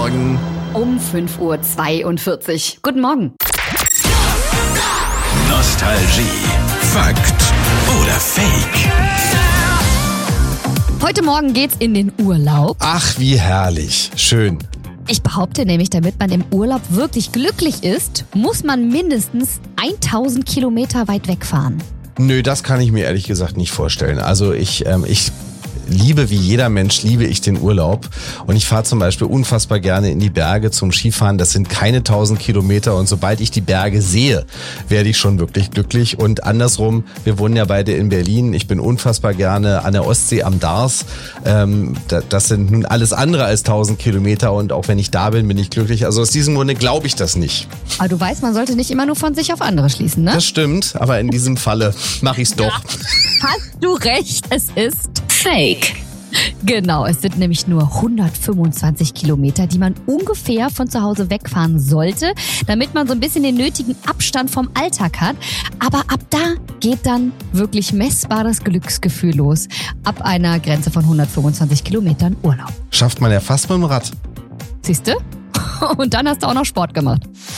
Morgen. Um 5:42 Uhr. Guten Morgen. Nostalgie. Fakt oder Fake? Heute Morgen geht's in den Urlaub. Ach, wie herrlich. Schön. Ich behaupte nämlich, damit man im Urlaub wirklich glücklich ist, muss man mindestens 1000 Kilometer weit wegfahren. Nö, das kann ich mir ehrlich gesagt nicht vorstellen. Also ich liebe, wie jeder Mensch, liebe ich den Urlaub. Und ich fahre zum Beispiel unfassbar gerne in die Berge zum Skifahren. Das sind keine 1000 Kilometer. Und sobald ich die Berge sehe, werde ich schon wirklich glücklich. Und andersrum, wir wohnen ja beide in Berlin. Ich bin unfassbar gerne an der Ostsee am Dars. Das sind nun alles andere als 1000 Kilometer. Und auch wenn ich da bin, bin ich glücklich. Also aus diesem Grunde glaube ich das nicht. Aber du weißt, man sollte nicht immer nur von sich auf andere schließen, ne? Das stimmt, aber in diesem Falle mache ich es doch. Hast du recht, es ist Fake. Genau, es sind nämlich nur 125 Kilometer, die man ungefähr von zu Hause wegfahren sollte, damit man so ein bisschen den nötigen Abstand vom Alltag hat. Aber ab da geht dann wirklich messbares Glücksgefühl los. Ab einer Grenze von 125 Kilometern Urlaub. Schafft man ja fast mit dem Rad. Siehst du? Und dann hast du auch noch Sport gemacht.